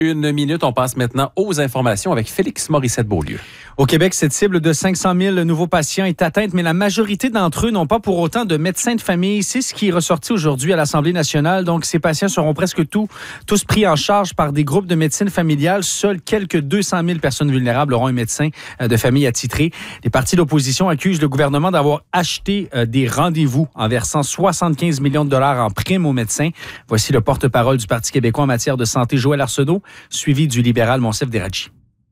Une minute, on passe maintenant aux informations avec Félix Morissette-Beaulieu. Au Québec, cette cible de 500 000 nouveaux patients est atteinte, mais la majorité d'entre eux n'ont pas pour autant de médecins de famille. C'est ce qui est ressorti aujourd'hui à l'Assemblée nationale. Donc, ces patients seront presque tous pris en charge par des groupes de médecine familiale. Seuls quelques 200 000 personnes vulnérables auront un médecin de famille attitré. Les partis d'opposition accusent le gouvernement d'avoir acheté des rendez-vous en versant 75 millions de dollars en primes aux médecins. Voici le porte-parole du Parti québécois en matière de santé, Joël Arsenault, suivi du libéral Monsef Déragi.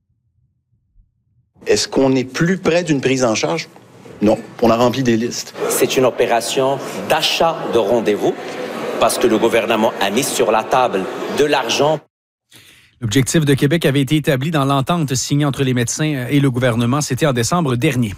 Est-ce qu'on est plus près d'une prise en charge? Non, on a rempli des listes. C'est une opération d'achat de rendez-vous parce que le gouvernement a mis sur la table de l'argent. L'objectif de Québec avait été établi dans l'entente signée entre les médecins et le gouvernement. C'était en décembre dernier.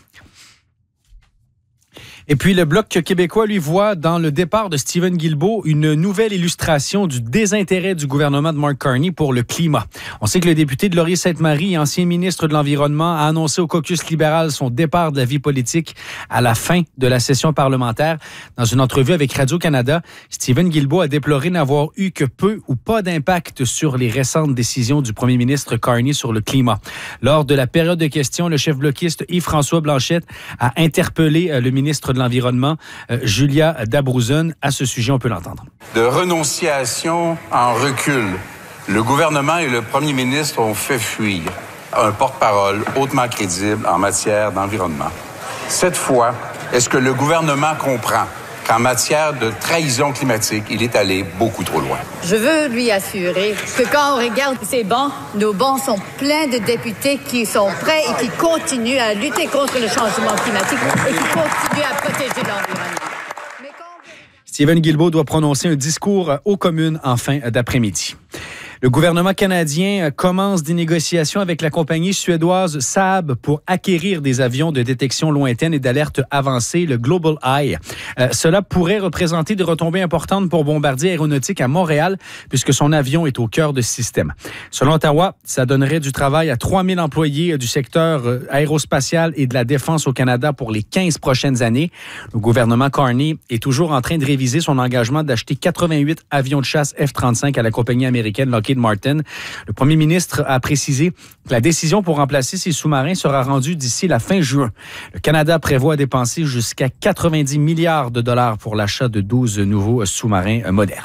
Et puis, le Bloc québécois, lui, voit dans le départ de Stephen Guilbeault une nouvelle illustration du désintérêt du gouvernement de Mark Carney pour le climat. On sait que le député de Laurier-Sainte-Marie, ancien ministre de l'Environnement, a annoncé au caucus libéral son départ de la vie politique à la fin de la session parlementaire. Dans une entrevue avec Radio-Canada, Stephen Guilbeault a déploré n'avoir eu que peu ou pas d'impact sur les récentes décisions du premier ministre Carney sur le climat. Lors de la période de questions, le chef bloquiste Yves-François Blanchet a interpellé le ministre de l'Environnement, Julia Dabrouzen. À ce sujet, on peut l'entendre. De renonciation en recul, le gouvernement et le premier ministre ont fait fuir un porte-parole hautement crédible en matière d'environnement. Cette fois, est-ce que le gouvernement comprend qu'en matière de trahison climatique, il est allé beaucoup trop loin? Je veux lui assurer que quand on regarde ces bancs, nos bancs sont pleins de députés qui sont prêts et qui continuent à lutter contre le changement climatique et qui continuent à protéger l'environnement. Stephen Guilbeault doit prononcer un discours aux communes en fin d'après-midi. Le gouvernement canadien commence des négociations avec la compagnie suédoise Saab pour acquérir des avions de détection lointaine et d'alerte avancée, le Global Eye. Cela pourrait représenter des retombées importantes pour Bombardier Aéronautique à Montréal, puisque son avion est au cœur de ce système. Selon Ottawa, ça donnerait du travail à 3 000 employés du secteur aérospatial et de la défense au Canada pour les 15 prochaines années. Le gouvernement Carney est toujours en train de réviser son engagement d'acheter 88 avions de chasse F-35 à la compagnie américaine Lockheed Martin. Le premier ministre a précisé que la décision pour remplacer ces sous-marins sera rendue d'ici la fin juin. Le Canada prévoit dépenser jusqu'à 90 milliards de dollars pour l'achat de 12 nouveaux sous-marins modernes.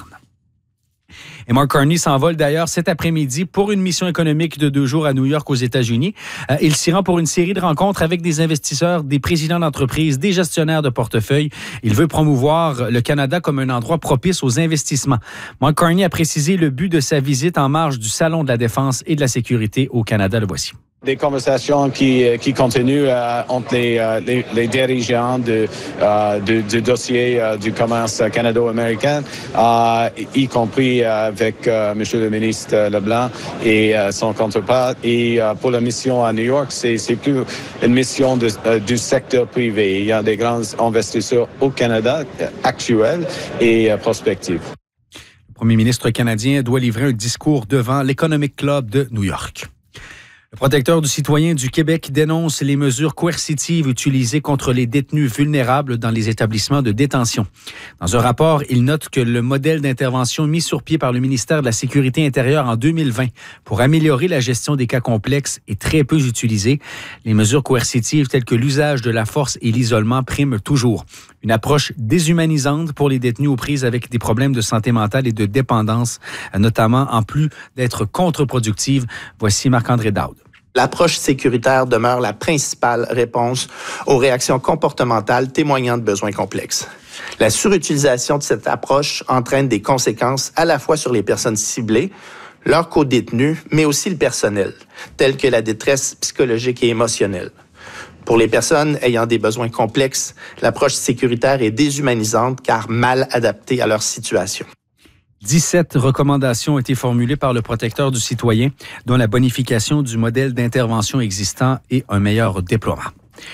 Et Mark Carney s'envole d'ailleurs cet après-midi pour une mission économique de 2 jours à New York aux États-Unis. Il s'y rend pour une série de rencontres avec des investisseurs, des présidents d'entreprises, des gestionnaires de portefeuille. Il veut promouvoir le Canada comme un endroit propice aux investissements. Mark Carney a précisé le but de sa visite en marge du Salon de la défense et de la sécurité au Canada. Le voici. Des conversations qui continuent entre les dirigeants du dossier du commerce canado-américain, y compris avec M. le ministre Leblanc et son contrepart. Et pour la mission à New York, c'est plus une mission du secteur privé. Il y a des grands investisseurs au Canada actuels et prospectifs. Le premier ministre canadien doit livrer un discours devant l'Economic Club de New York. Le protecteur du citoyen du Québec dénonce les mesures coercitives utilisées contre les détenus vulnérables dans les établissements de détention. Dans un rapport, il note que le modèle d'intervention mis sur pied par le ministère de la Sécurité intérieure en 2020 pour améliorer la gestion des cas complexes est très peu utilisé. Les mesures coercitives telles que l'usage de la force et l'isolement priment toujours. Une approche déshumanisante pour les détenus aux prises avec des problèmes de santé mentale et de dépendance, notamment en plus d'être contre-productive. Voici Marc-André Daoud. L'approche sécuritaire demeure la principale réponse aux réactions comportementales témoignant de besoins complexes. La surutilisation de cette approche entraîne des conséquences à la fois sur les personnes ciblées, leurs co-détenus, mais aussi le personnel, telles que la détresse psychologique et émotionnelle. Pour les personnes ayant des besoins complexes, l'approche sécuritaire est déshumanisante car mal adaptée à leur situation. 17 recommandations ont été formulées par le protecteur du citoyen, dont la bonification du modèle d'intervention existant et un meilleur déploiement.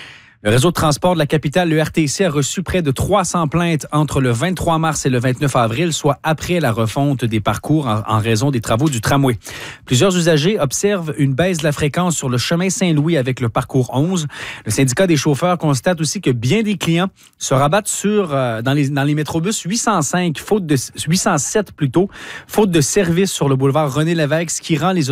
Le réseau de transport de la capitale, le RTC, a reçu près de 300 plaintes entre le 23 mars et le 29 avril, soit après la refonte des parcours en raison des travaux du tramway. Plusieurs usagers observent une baisse de la fréquence sur le chemin Saint-Louis avec le parcours 11. Le syndicat des chauffeurs constate aussi que bien des clients se rabattent dans les métrobus 807 faute de service sur le boulevard René-Lévesque, ce qui rend les